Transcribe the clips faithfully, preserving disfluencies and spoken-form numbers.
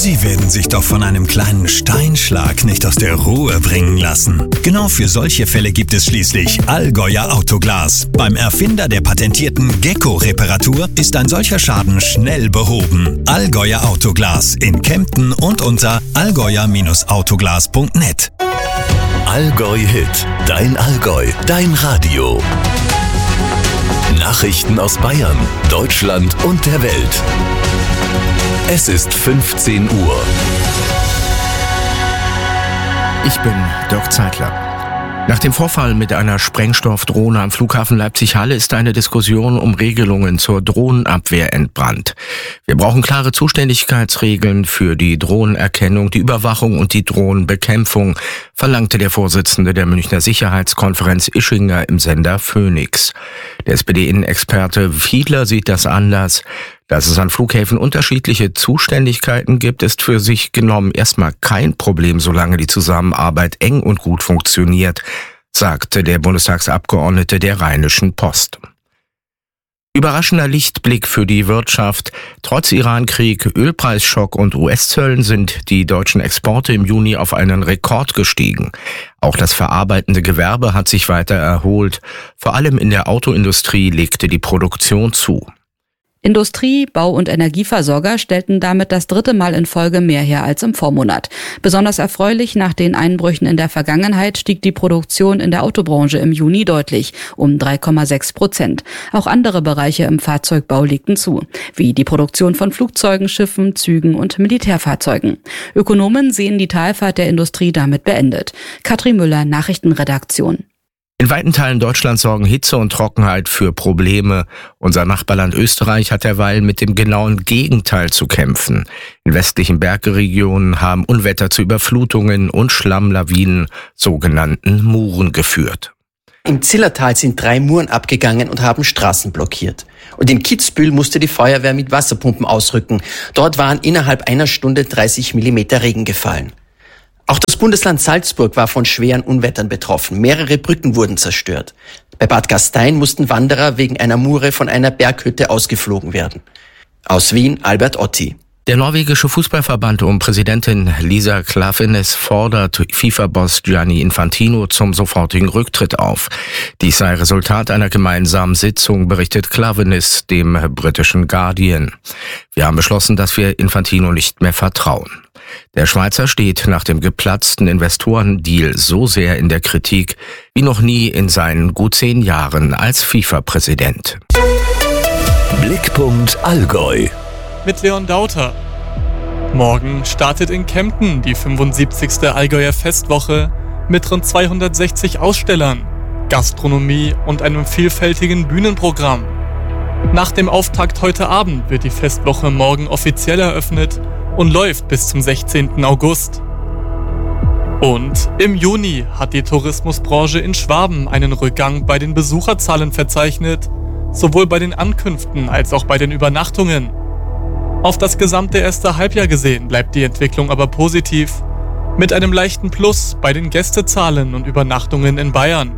Sie werden sich doch von einem kleinen Steinschlag nicht aus der Ruhe bringen lassen. Genau für solche Fälle gibt es schließlich Allgäuer Autoglas. Beim Erfinder der patentierten Gecko-Reparatur ist ein solcher Schaden schnell behoben. Allgäuer Autoglas in Kempten und unter allgäuer Autoglas punkt net. Allgäu Hit, dein Allgäu, dein Radio. Nachrichten aus Bayern, Deutschland und der Welt. Es ist fünfzehn Uhr. Ich bin Dirk Zeitler. Nach dem Vorfall mit einer Sprengstoffdrohne am Flughafen Leipzig-Halle ist eine Diskussion um Regelungen zur Drohnenabwehr entbrannt. Wir brauchen klare Zuständigkeitsregeln für die Drohnenerkennung, die Überwachung und die Drohnenbekämpfung, verlangte der Vorsitzende der Münchner Sicherheitskonferenz Ischinger im Sender Phoenix. Der S P D-Innenexperte Fiedler sieht das anders. Dass es an Flughäfen unterschiedliche Zuständigkeiten gibt, ist für sich genommen erstmal kein Problem, solange die Zusammenarbeit eng und gut funktioniert, sagte der Bundestagsabgeordnete der Rheinischen Post. Überraschender Lichtblick für die Wirtschaft. Trotz Irankrieg, Ölpreisschock und U S-Zöllen sind die deutschen Exporte im Juni auf einen Rekord gestiegen. Auch das verarbeitende Gewerbe hat sich weiter erholt. Vor allem in der Autoindustrie legte die Produktion zu. Industrie, Bau- und Energieversorger stellten damit das dritte Mal in Folge mehr her als im Vormonat. Besonders erfreulich, nach den Einbrüchen in der Vergangenheit stieg die Produktion in der Autobranche im Juni deutlich, um drei Komma sechs Prozent. Auch andere Bereiche im Fahrzeugbau legten zu, wie die Produktion von Flugzeugen, Schiffen, Zügen und Militärfahrzeugen. Ökonomen sehen die Talfahrt der Industrie damit beendet. Katrin Müller, Nachrichtenredaktion. In weiten Teilen Deutschlands sorgen Hitze und Trockenheit für Probleme. Unser Nachbarland Österreich hat derweil mit dem genauen Gegenteil zu kämpfen. In westlichen Bergregionen haben Unwetter zu Überflutungen und Schlammlawinen, sogenannten Muren, geführt. Im Zillertal sind drei Muren abgegangen und haben Straßen blockiert. Und in Kitzbühel musste die Feuerwehr mit Wasserpumpen ausrücken. Dort waren innerhalb einer Stunde dreißig Millimeter Regen gefallen. Auch das Bundesland Salzburg war von schweren Unwettern betroffen. Mehrere Brücken wurden zerstört. Bei Bad Gastein mussten Wanderer wegen einer Mure von einer Berghütte ausgeflogen werden. Aus Wien, Albert Otti. Der norwegische Fußballverband um Präsidentin Lisa Klaveness fordert FIFA-Boss Gianni Infantino zum sofortigen Rücktritt auf. Dies sei Resultat einer gemeinsamen Sitzung, berichtet Klaveness dem britischen Guardian. Wir haben beschlossen, dass wir Infantino nicht mehr vertrauen. Der Schweizer steht nach dem geplatzten Investorendeal so sehr in der Kritik wie noch nie in seinen gut zehn Jahren als FIFA-Präsident. Blickpunkt Allgäu. Mit Leon Dauter. Morgen startet in Kempten die fünfundsiebzigste Allgäuer Festwoche mit rund zweihundertsechzig Ausstellern, Gastronomie und einem vielfältigen Bühnenprogramm. Nach dem Auftakt heute Abend wird die Festwoche morgen offiziell eröffnet und läuft bis zum sechzehnten August. Und im Juni hat die Tourismusbranche in Schwaben einen Rückgang bei den Besucherzahlen verzeichnet, sowohl bei den Ankünften als auch bei den Übernachtungen. Auf das gesamte erste Halbjahr gesehen bleibt die Entwicklung aber positiv, mit einem leichten Plus bei den Gästezahlen und Übernachtungen in Bayern.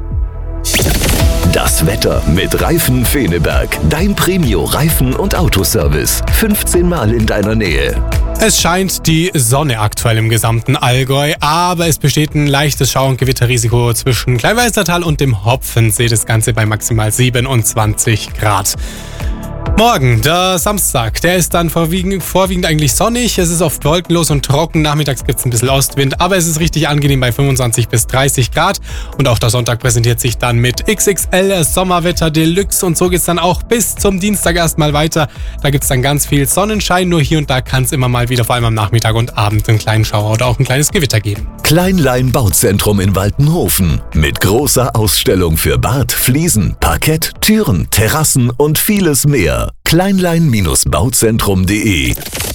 Das Wetter mit Reifen Feneberg, dein Premio-Reifen- und Autoservice. fünfzehn Mal in deiner Nähe. Es scheint die Sonne aktuell im gesamten Allgäu, aber es besteht ein leichtes Schau- und Gewitterrisiko zwischen Kleinweißertal und dem Hopfensee. Das Ganze bei maximal siebenundzwanzig Grad. Morgen, der Samstag, der ist dann vorwiegend, vorwiegend eigentlich sonnig. Es ist oft wolkenlos und trocken. Nachmittags gibt es ein bisschen Ostwind, aber es ist richtig angenehm bei fünfundzwanzig bis dreißig Grad. Und auch der Sonntag präsentiert sich dann mit X X L Sommerwetter Deluxe. Und so geht es dann auch bis zum Dienstag erstmal weiter. Da gibt es dann ganz viel Sonnenschein. Nur hier und da kann es immer mal wieder, vor allem am Nachmittag und Abend, einen kleinen Schauer oder auch ein kleines Gewitter geben. Kleinlein Bauzentrum in Waltenhofen. Mit großer Ausstellung für Bad, Fliesen, Parkett, Türen, Terrassen und vieles mehr. kleinlein Bauzentrum punkt de.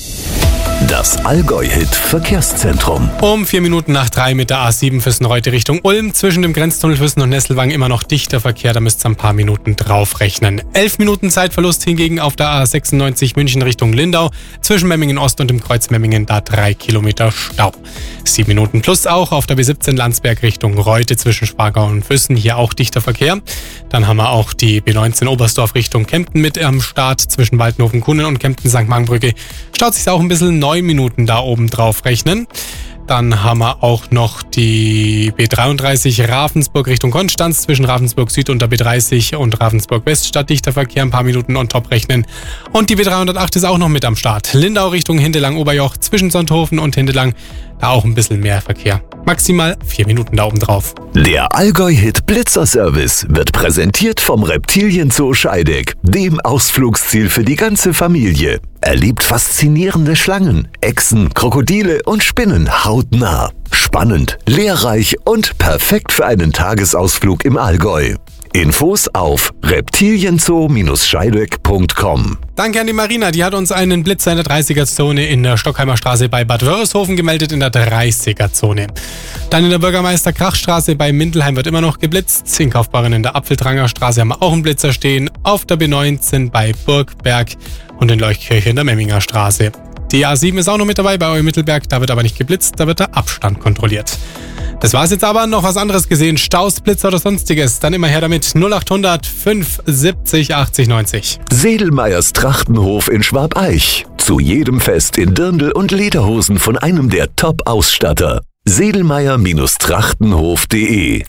Das Allgäu-Hit-Verkehrszentrum. Um vier Minuten nach drei mit der A sieben Füssen-Reute Richtung Ulm. Zwischen dem Grenztunnel Füssen und Nesselwang immer noch dichter Verkehr. Da müsst ihr ein paar Minuten draufrechnen. Elf Minuten Zeitverlust hingegen auf der A sechsundneunzig München Richtung Lindau. Zwischen Memmingen Ost und dem Kreuz Memmingen da drei Kilometer Stau. Sieben Minuten plus auch auf der B siebzehn Landsberg Richtung Reute zwischen Spargau und Füssen. Hier auch dichter Verkehr. Dann haben wir auch die B neunzehn Oberstdorf Richtung Kempten mit am Start. Zwischen Waltenhofen-Kunnen und Kempten-Sankt Markenbrücke staut sich auch ein bisschen. Neu neun Minuten da oben drauf rechnen. Dann haben wir auch noch die B dreiunddreißig Ravensburg Richtung Konstanz zwischen Ravensburg Süd und der B dreißig und Ravensburg West statt dichter Verkehr, ein paar Minuten on top rechnen. Und die B dreihundertacht ist auch noch mit am Start. Lindau Richtung Hindelang-Oberjoch zwischen Sonthofen und Hindelang, da auch ein bisschen mehr Verkehr. Maximal vier Minuten da oben drauf. Der Allgäu-Hit Blitzer-Service wird präsentiert vom Reptilienzoo Scheideck, dem Ausflugsziel für die ganze Familie. Erlebt faszinierende Schlangen, Echsen, Krokodile und Spinnen hautnah. Spannend, lehrreich und perfekt für einen Tagesausflug im Allgäu. Infos auf reptilienzoo scheideck punkt com. Danke an die Marina, die hat uns einen Blitzer in der dreißiger-Zone in der Stockheimer Straße bei Bad Wörishofen gemeldet, in der dreißiger-Zone. Dann in der Bürgermeister-Krach-Straße bei Mindelheim wird immer noch geblitzt. In Kaufbeuren in der Apfeldranger Straße haben wir auch einen Blitzer stehen. Auf der B neunzehn bei Burgberg und in Leuchtkirche in der Memminger Straße. Die A sieben ist auch noch mit dabei bei Eumittelberg, da wird aber nicht geblitzt, da wird der Abstand kontrolliert. Das war's jetzt aber, noch was anderes gesehen, Staus, Blitzer oder sonstiges, dann immer her damit null achthundert fünf siebzig achtzig neunzig. Sedelmeyers Trachtenhof in Schwabeich. Zu jedem Fest in Dirndl und Lederhosen von einem der Top-Ausstatter. sedelmeyer Trachtenhof punkt de.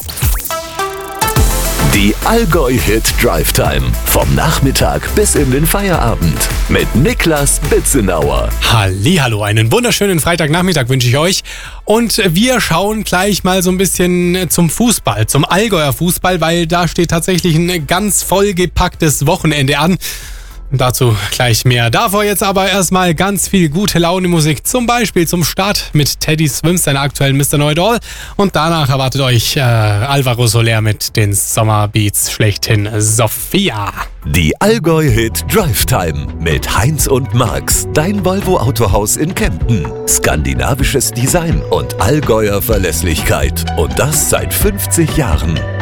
Die Allgäu-Hit Drive Time. Vom Nachmittag bis in den Feierabend. Mit Niklas Bitzenauer. Hallihallo, einen wunderschönen Freitagnachmittag wünsche ich euch. Und wir schauen gleich mal so ein bisschen zum Fußball, zum Allgäuer Fußball, weil da steht tatsächlich ein ganz vollgepacktes Wochenende an. Dazu gleich mehr. Davor jetzt aber erstmal ganz viel gute Laune Musik. Zum Beispiel zum Start mit Teddy Swims, seiner aktuellen Mister Know-it-all. Und danach erwartet euch äh, Alvaro Soler mit den Sommerbeats schlechthin Sophia. Die Allgäu-Hit Drive Time mit Heinz und Max. Dein Volvo Autohaus in Kempten. Skandinavisches Design und Allgäuer Verlässlichkeit. Und das seit fünfzig Jahren.